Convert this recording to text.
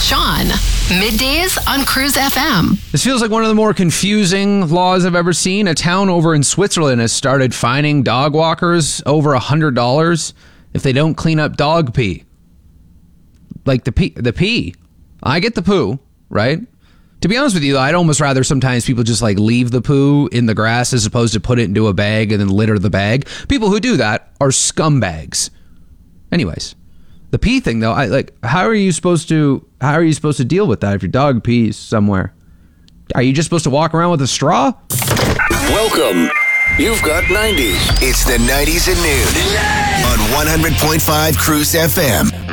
Sean. Middays on Cruise FM. This feels like one of the more confusing laws I've ever seen. A town over in Switzerland has started fining dog walkers over $100 if they don't clean up dog pee. Like the pee. I get the poo, right? To be honest with you, I'd almost rather sometimes people just like leave the poo in the grass as opposed to put it into a bag and then litter the bag. People who do that are scumbags. Anyways, the pee thing though, how are you supposed to deal with that if your dog pees somewhere? Are you just supposed to walk around with a straw? Welcome. You've got 90s. It's the 90s at noon on 100.5 Cruise FM.